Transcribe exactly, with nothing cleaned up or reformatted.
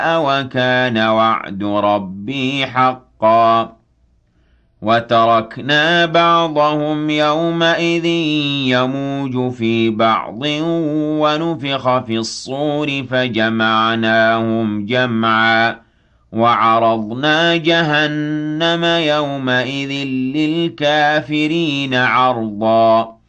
وَكَانَ وَعْدُ رَبِّي حَقًّا وَتَرَكْنَا بَعْضَهُمْ يَوْمَئِذٍ يَمُوجُ فِي بَعْضٍ وَنُفِخَ فِي الصُّورِ فَجَمَعْنَاهُمْ جَمْعًا وَعَرَضْنَا جَهَنَّمَ يَوْمَئِذٍ لِّلْكَافِرِينَ عَرْضًا